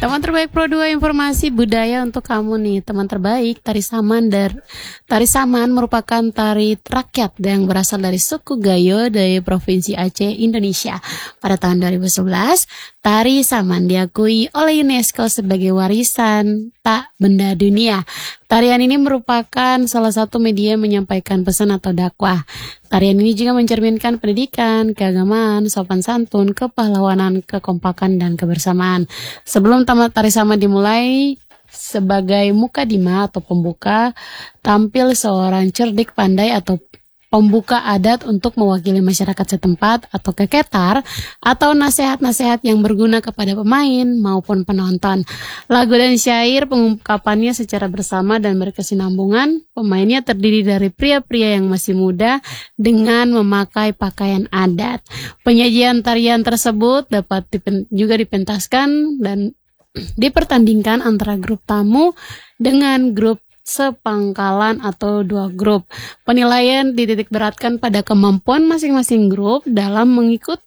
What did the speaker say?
Teman terbaik Pro 2 informasi budaya untuk kamu nih. Teman terbaik Tari Saman Tari Saman merupakan tari rakyat yang berasal dari suku Gayo dari Provinsi Aceh, Indonesia. Pada tahun 2011, Tari Saman diakui oleh UNESCO sebagai warisan tak benda dunia. Tarian ini merupakan salah satu media menyampaikan pesan atau dakwah. Tarian ini juga mencerminkan pendidikan, keagamaan, sopan santun, kepahlawanan, kekompakan, dan kebersamaan. Sebelum Tari Saman dimulai, sebagai mukadimah atau pembuka, tampil seorang cerdik pandai atau pembuka adat untuk mewakili masyarakat setempat atau keketar atau nasihat-nasihat yang berguna kepada pemain maupun penonton. Lagu dan syair pengungkapannya secara bersama dan berkesinambungan. Pemainnya terdiri dari pria-pria yang masih muda dengan memakai pakaian adat. Penyajian tarian tersebut dapat juga dipentaskan dan dipertandingkan antara grup tamu dengan grup sepangkalan atau dua grup. Penilaian dititik beratkan pada kemampuan masing-masing grup dalam